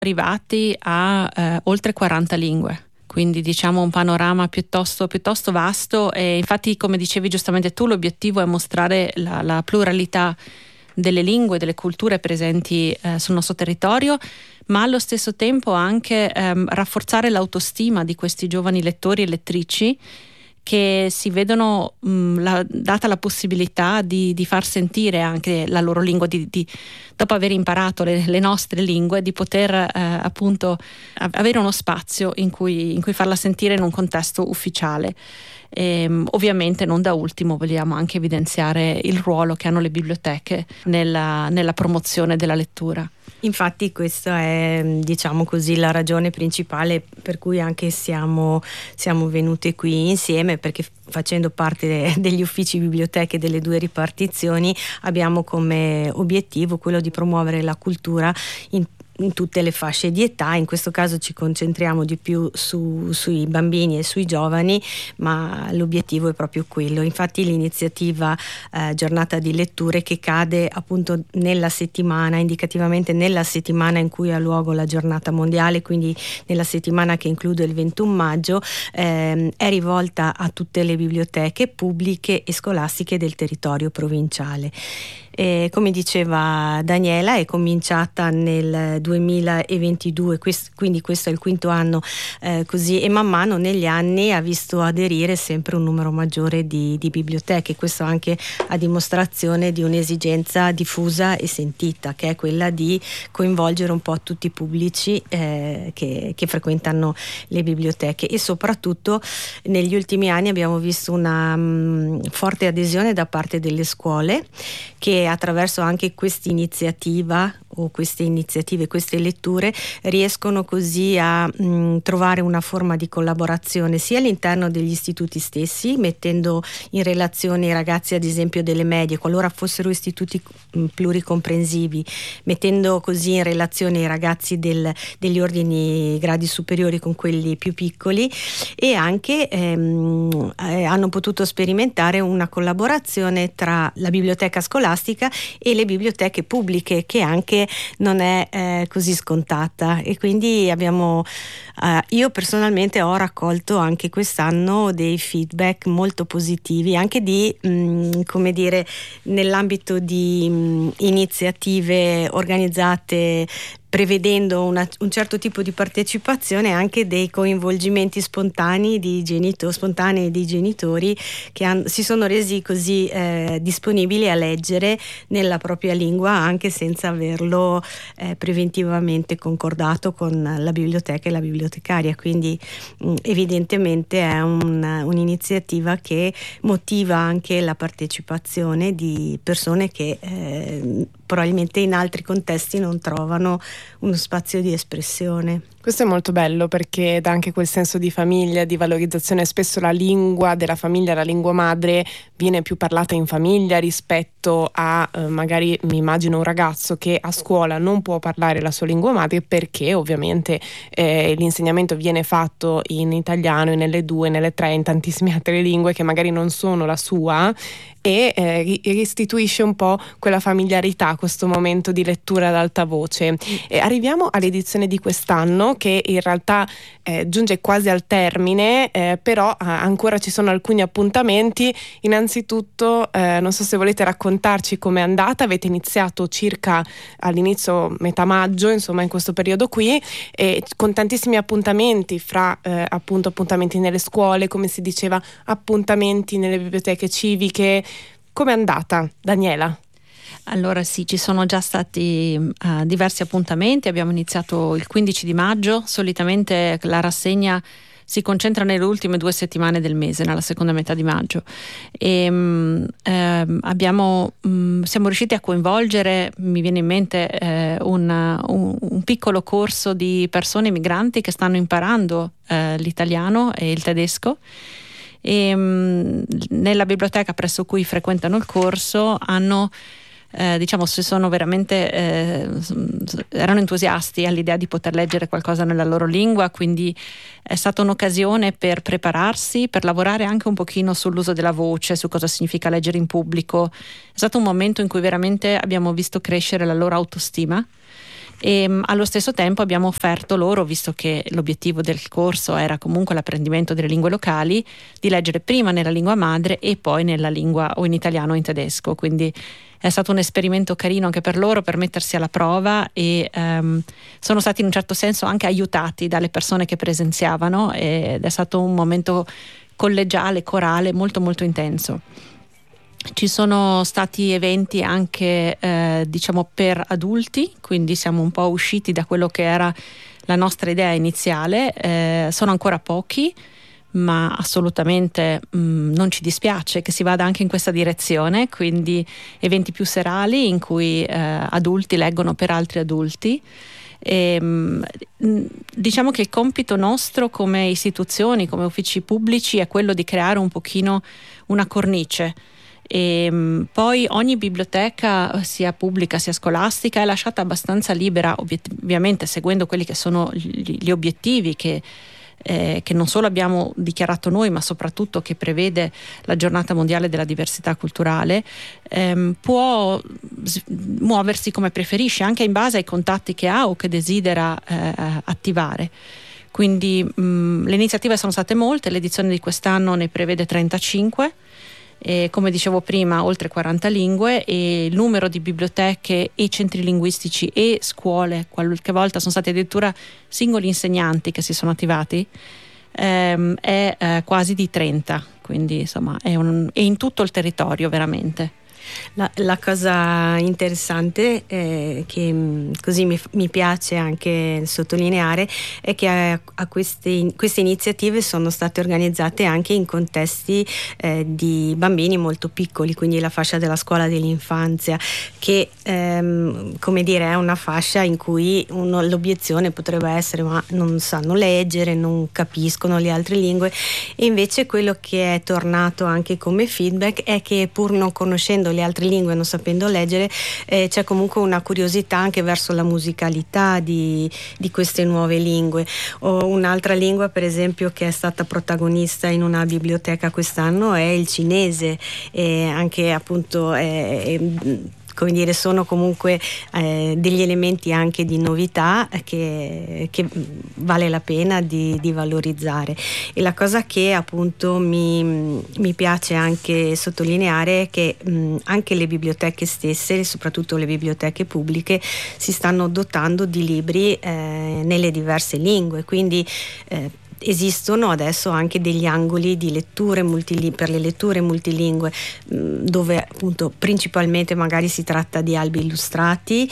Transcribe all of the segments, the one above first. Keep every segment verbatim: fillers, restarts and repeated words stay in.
arrivati a eh, oltre quaranta lingue. Quindi diciamo un panorama piuttosto, piuttosto vasto, e infatti, come dicevi giustamente tu, l'obiettivo è mostrare la, la pluralità delle lingue, delle culture presenti eh, sul nostro territorio, ma allo stesso tempo anche ehm, rafforzare l'autostima di questi giovani lettori e lettrici che si vedono mh, la, data la possibilità di, di far sentire anche la loro lingua, di, di, dopo aver imparato le, le nostre lingue, di poter eh, appunto avere uno spazio in cui, in cui farla sentire in un contesto ufficiale. E, ovviamente non da ultimo vogliamo anche evidenziare il ruolo che hanno le biblioteche nella, nella promozione della lettura. Infatti questa è, diciamo così, la ragione principale per cui anche siamo, siamo venute qui insieme, perché facendo parte degli uffici biblioteche delle due ripartizioni abbiamo come obiettivo quello di promuovere la cultura in in tutte le fasce di età. In questo caso ci concentriamo di più su, sui bambini e sui giovani, ma l'obiettivo è proprio quello. Infatti l'iniziativa eh, Giornata di Letture, che cade appunto nella settimana, indicativamente nella settimana in cui ha luogo la giornata mondiale, quindi nella settimana che include il ventuno maggio, ehm, è rivolta a tutte le biblioteche pubbliche e scolastiche del territorio provinciale. E come diceva Daniela, è cominciata nel duemilaventidue, quest- quindi questo è il quinto anno eh, così, e man mano negli anni ha visto aderire sempre un numero maggiore di, di biblioteche. Questo anche a dimostrazione di un'esigenza diffusa e sentita, che è quella di coinvolgere un po' tutti i pubblici eh, che, che frequentano le biblioteche, e soprattutto negli ultimi anni abbiamo visto una mh, forte adesione da parte delle scuole, che attraverso anche questa iniziativa o queste iniziative, queste letture, riescono così a mh, trovare una forma di collaborazione sia all'interno degli istituti stessi, mettendo in relazione i ragazzi ad esempio delle medie, qualora fossero istituti mh, pluricomprensivi, mettendo così in relazione i ragazzi del, degli ordini gradi superiori con quelli più piccoli, e anche ehm, eh, hanno potuto sperimentare una collaborazione tra la biblioteca scolastica e le biblioteche pubbliche, che anche non è eh, così scontata. E quindi abbiamo eh, io personalmente ho raccolto anche quest'anno dei feedback molto positivi, anche di mh, come dire, nell'ambito di mh, iniziative organizzate prevedendo una, un certo tipo di partecipazione, anche dei coinvolgimenti spontanei di genitori, spontanei di genitori che han, si sono resi così eh, disponibili a leggere nella propria lingua, anche senza averlo eh, preventivamente concordato con la biblioteca e la bibliotecaria. Quindi mh, evidentemente è un, un'iniziativa che motiva anche la partecipazione di persone che eh, probabilmente in altri contesti non trovano uno spazio di espressione. Questo è molto bello, perché dà anche quel senso di famiglia, di valorizzazione. Spesso la lingua della famiglia, la lingua madre, viene più parlata in famiglia rispetto a eh, magari, mi immagino, un ragazzo che a scuola non può parlare la sua lingua madre, perché ovviamente eh, l'insegnamento viene fatto in italiano e nelle due, nelle tre, in tantissime altre lingue che magari non sono la sua, e eh, restituisce un po' quella familiarità, questo momento di lettura ad alta voce. E arriviamo all'edizione di quest'anno, che in realtà eh, giunge quasi al termine, eh, però eh, ancora ci sono alcuni appuntamenti. Innanzitutto eh, non so se volete raccontarci com'è andata. Avete iniziato circa all'inizio, metà maggio, insomma in questo periodo qui, e con tantissimi appuntamenti, fra eh, appunto appuntamenti nelle scuole, come si diceva, appuntamenti nelle biblioteche civiche. Com'è andata, Daniela? Allora sì, ci sono già stati uh, diversi appuntamenti. Abbiamo iniziato il quindici di maggio. Solitamente la rassegna si concentra nelle ultime due settimane del mese, nella seconda metà di maggio, e um, ehm, abbiamo, um, siamo riusciti a coinvolgere, mi viene in mente eh, un, un, un piccolo corso di persone migranti che stanno imparando eh, l'italiano e il tedesco. E um, nella biblioteca presso cui frequentano il corso hanno eh, diciamo si sono veramente eh, erano entusiasti all'idea di poter leggere qualcosa nella loro lingua, quindi è stata un'occasione per prepararsi, per lavorare anche un pochino sull'uso della voce, su cosa significa leggere in pubblico. È stato un momento in cui veramente abbiamo visto crescere la loro autostima, E mh, allo stesso tempo abbiamo offerto loro, visto che l'obiettivo del corso era comunque l'apprendimento delle lingue locali, di leggere prima nella lingua madre e poi nella lingua o in italiano o in tedesco, quindi è stato un esperimento carino anche per loro, per mettersi alla prova, e um, sono stati in un certo senso anche aiutati dalle persone che presenziavano, ed è stato un momento collegiale, corale, molto molto intenso. Ci sono stati eventi anche eh, diciamo per adulti, quindi siamo un po' usciti da quello che era la nostra idea iniziale. Eh, sono ancora pochi, ma assolutamente mh, non ci dispiace che si vada anche in questa direzione, quindi eventi più serali in cui eh, adulti leggono per altri adulti. E, mh, diciamo che il compito nostro come istituzioni, come uffici pubblici, è quello di creare un pochino una cornice. E mh, poi ogni biblioteca, sia pubblica sia scolastica, è lasciata abbastanza libera, obiet- ovviamente seguendo quelli che sono gli, gli obiettivi che, eh, che non solo abbiamo dichiarato noi, ma soprattutto che prevede la Giornata Mondiale della Diversità Culturale. Ehm, può s- muoversi come preferisce, anche in base ai contatti che ha o che desidera eh, attivare. Quindi mh, le iniziative sono state molte, l'edizione di quest'anno ne prevede trentacinque. E, come dicevo prima, oltre quaranta lingue, e il numero di biblioteche e centri linguistici e scuole, qualche volta sono stati addirittura singoli insegnanti che si sono attivati, ehm, è eh, quasi di trenta, quindi insomma è, un, è in tutto il territorio veramente. La, la cosa interessante eh, che mh, così mi, mi piace anche sottolineare è che a, a queste, queste iniziative sono state organizzate anche in contesti eh, di bambini molto piccoli, quindi la fascia della scuola dell'infanzia, che ehm, come dire è una fascia in cui uno, l'obiezione potrebbe essere ma non sanno leggere, non capiscono le altre lingue, e invece quello che è tornato anche come feedback è che pur non conoscendo le altre lingue, non sapendo leggere, eh, c'è comunque una curiosità anche verso la musicalità di, di queste nuove lingue. O un'altra lingua, per esempio, che è stata protagonista in una biblioteca quest'anno è il cinese, e anche appunto è, è, come dire, sono comunque eh, degli elementi anche di novità che, che vale la pena di, di valorizzare. E la cosa che appunto mi, mi piace anche sottolineare è che mh, anche le biblioteche stesse, soprattutto le biblioteche pubbliche, si stanno dotando di libri eh, nelle diverse lingue, quindi eh, esistono adesso anche degli angoli di letture multilingue, per le letture multilingue, dove appunto principalmente magari si tratta di albi illustrati,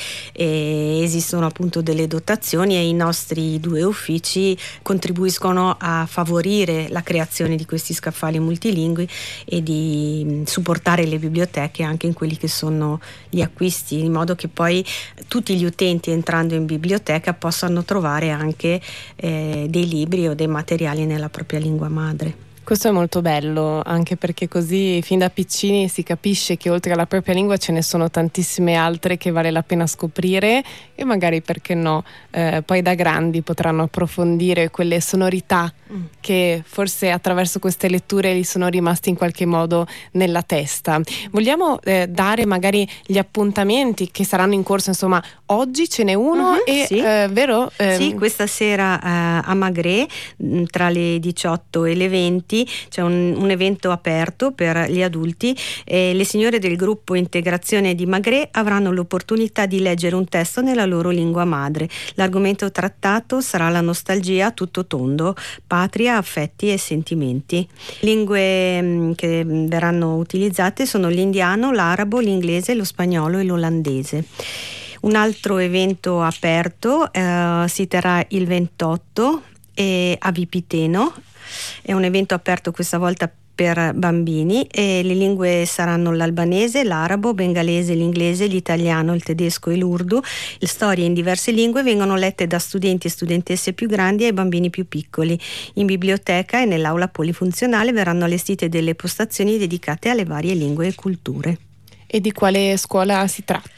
e esistono appunto delle dotazioni, e i nostri due uffici contribuiscono a favorire la creazione di questi scaffali multilingui e di supportare le biblioteche anche in quelli che sono gli acquisti, in modo che poi tutti gli utenti, entrando in biblioteca, possano trovare anche eh, dei libri o dei materiali nella propria lingua madre. Questo è molto bello, anche perché così fin da piccini si capisce che oltre alla propria lingua ce ne sono tantissime altre che vale la pena scoprire, e magari, perché no, eh, poi da grandi potranno approfondire quelle sonorità mm. che forse attraverso queste letture gli sono rimasti in qualche modo nella testa. Vogliamo eh, dare magari gli appuntamenti che saranno in corso, insomma, oggi ce n'è uno, uh-huh, e sì. eh, vero? Eh, sì, questa sera eh, a Magré tra le diciotto e le venti c'è un, un evento aperto per gli adulti, e le signore del gruppo Integrazione di Magré avranno l'opportunità di leggere un testo nella loro lingua madre. L'argomento trattato sarà la nostalgia a tutto tondo, patria, affetti e sentimenti. Lingue mh, che verranno utilizzate sono l'indiano, l'arabo, l'inglese, lo spagnolo e l'olandese. Un altro evento aperto eh, si terrà il ventotto eh, a Vipiteno. È un evento aperto questa volta per bambini, e le lingue saranno l'albanese, l'arabo, bengalese, l'inglese, l'italiano, il tedesco e l'urdu. Le storie in diverse lingue vengono lette da studenti e studentesse più grandi ai bambini più piccoli. In biblioteca e nell'aula polifunzionale verranno allestite delle postazioni dedicate alle varie lingue e culture. E di quale scuola si tratta?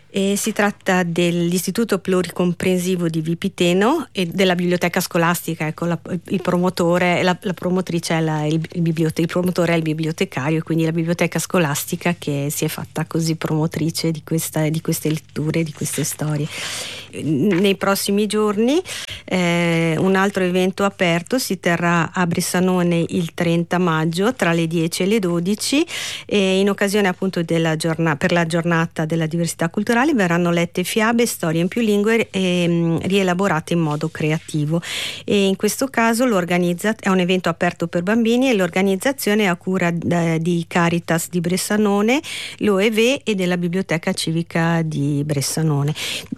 E si tratta dell'Istituto Pluricomprensivo di Vipiteno e della biblioteca scolastica. Ecco, la, il promotore, la, la promotrice è la, il, il, bibliote, il promotore è il bibliotecario, quindi la biblioteca scolastica che si è fatta così promotrice di, questa, di queste letture, di queste storie. Nei prossimi giorni eh, un altro evento aperto si terrà a Bressanone il trenta maggio tra le dieci e le dodici, e in occasione appunto della giornata, per la giornata della diversità culturale, verranno lette fiabe e storie in più lingue e mh, rielaborate in modo creativo. E in questo caso l'organizza- è un evento aperto per bambini e l'organizzazione è a cura d- di Caritas di Bressanone, l'O E V e della Biblioteca Civica di Bressanone.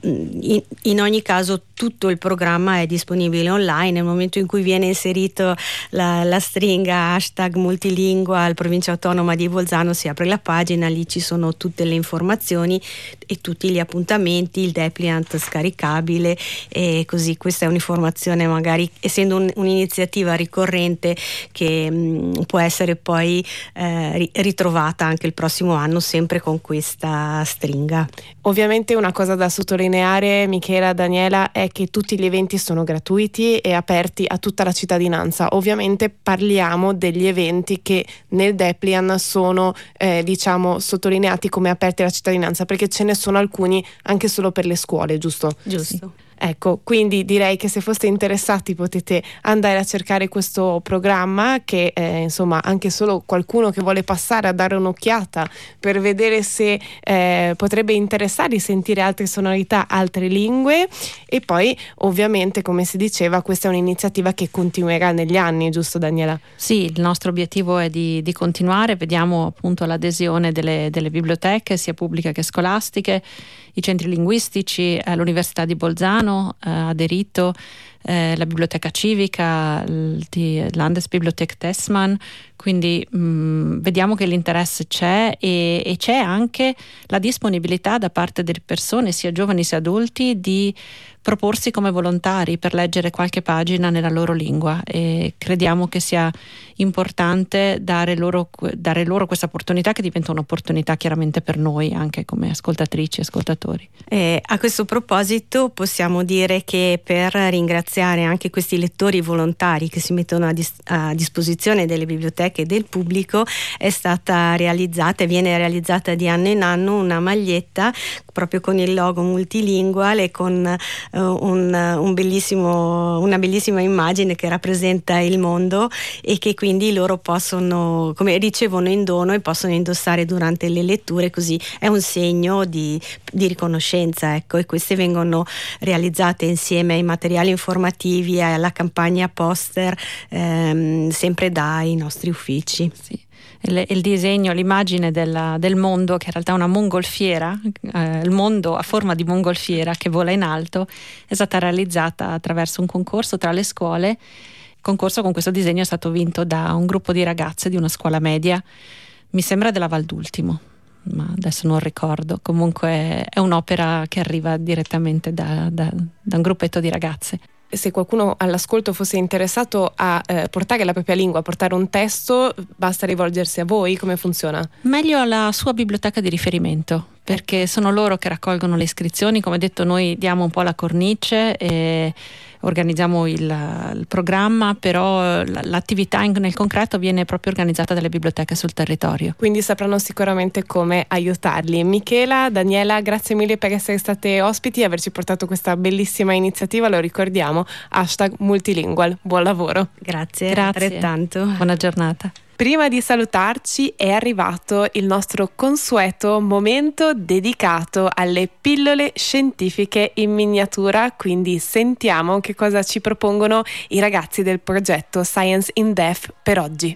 In, in ogni caso tutto il programma è disponibile online. Nel momento in cui viene inserito la, la stringa hashtag multilingual provincia autonoma di Bolzano, si apre la pagina, lì ci sono tutte le informazioni e tutti gli appuntamenti, il depliant scaricabile, e così questa è un'informazione, magari essendo un, un'iniziativa ricorrente, che mh, può essere poi eh, ritrovata anche il prossimo anno sempre con questa stringa. Ovviamente una cosa da sottolineare, Michela, Daniela, è che tutti gli eventi sono gratuiti e aperti a tutta la cittadinanza. Ovviamente parliamo degli eventi che nel Depliant sono eh, diciamo sottolineati come aperti alla cittadinanza, perché ce ne sono alcuni anche solo per le scuole, giusto? Giusto. Sì. Ecco, quindi direi che se foste interessati potete andare a cercare questo programma, che eh, insomma anche solo qualcuno che vuole passare a dare un'occhiata per vedere se eh, potrebbe interessarli sentire altre sonorità, altre lingue. E poi ovviamente, come si diceva, questa è un'iniziativa che continuerà negli anni, giusto Daniela? Sì, il nostro obiettivo è di, di continuare. Vediamo appunto l'adesione delle, delle biblioteche sia pubbliche che scolastiche, i centri linguistici, eh, l'Università di Bolzano eh, ha aderito, eh, la biblioteca civica, di Landesbibliothek Tessmann, quindi mh, vediamo che l'interesse c'è e, e c'è anche la disponibilità da parte delle persone, sia giovani sia adulti, di proporsi come volontari per leggere qualche pagina nella loro lingua, e crediamo che sia importante dare loro, dare loro questa opportunità, che diventa un'opportunità chiaramente per noi anche come ascoltatrici e ascoltatori. Eh, a questo proposito possiamo dire che per ringraziare anche questi lettori volontari che si mettono a, dis- a disposizione delle biblioteche e del pubblico, è stata realizzata e viene realizzata di anno in anno una maglietta proprio con il logo multilingual e con uh, un, un bellissimo, una bellissima immagine che rappresenta il mondo, e che quindi loro possono, come ricevono in dono e possono indossare durante le letture, così è un segno di, di riconoscenza, ecco. E queste vengono realizzate insieme ai materiali informativi e alla campagna poster, ehm, sempre dai nostri uffici. Sì. Il, il disegno, l'immagine della, del mondo, che in realtà è una mongolfiera, eh, il mondo a forma di mongolfiera che vola in alto, è stata realizzata attraverso un concorso tra le scuole. Il concorso con questo disegno è stato vinto da un gruppo di ragazze di una scuola media, mi sembra della Valdultimo, ma adesso non ricordo. Comunque è un'opera che arriva direttamente da, da, da un gruppetto di ragazze. Se qualcuno all'ascolto fosse interessato a eh, portare la propria lingua, a portare un testo, basta rivolgersi a voi? Come funziona? Meglio alla sua biblioteca di riferimento, perché sono loro che raccolgono le iscrizioni. Come detto, noi diamo un po' la cornice e organizziamo il, il programma, però l'attività in, nel concreto viene proprio organizzata dalle biblioteche sul territorio. Quindi sapranno sicuramente come aiutarli. Michela, Daniela, grazie mille per essere state ospiti e averci portato questa bellissima iniziativa. Lo ricordiamo, hashtag multilingual. Buon lavoro. Grazie, grazie. altrettanto. Buona giornata. Prima di salutarci è arrivato il nostro consueto momento dedicato alle pillole scientifiche in miniatura, quindi sentiamo che cosa ci propongono i ragazzi del progetto Science in Def per oggi.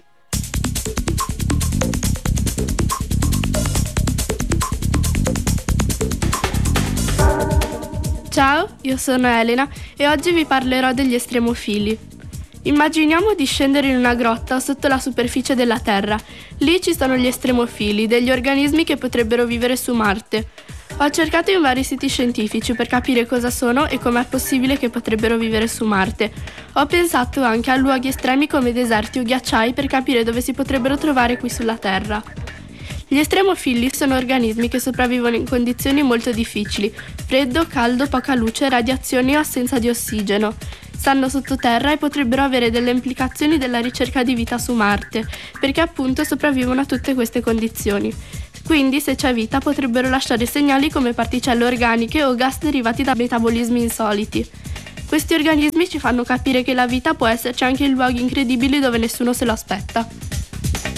Ciao, io sono Elena e oggi vi parlerò degli estremofili. Immaginiamo di scendere in una grotta sotto la superficie della Terra. Lì ci sono gli estremofili, degli organismi che potrebbero vivere su Marte. Ho cercato in vari siti scientifici per capire cosa sono e com'è possibile che potrebbero vivere su Marte. Ho pensato anche a luoghi estremi come deserti o ghiacciai per capire dove si potrebbero trovare qui sulla Terra. Gli estremofili sono organismi che sopravvivono in condizioni molto difficili: freddo, caldo, poca luce, radiazioni o assenza di ossigeno. Stanno sottoterra e potrebbero avere delle implicazioni della ricerca di vita su Marte, perché appunto sopravvivono a tutte queste condizioni. Quindi, se c'è vita, potrebbero lasciare segnali come particelle organiche o gas derivati da metabolismi insoliti. Questi organismi ci fanno capire che la vita può esserci anche in luoghi incredibili dove nessuno se lo aspetta.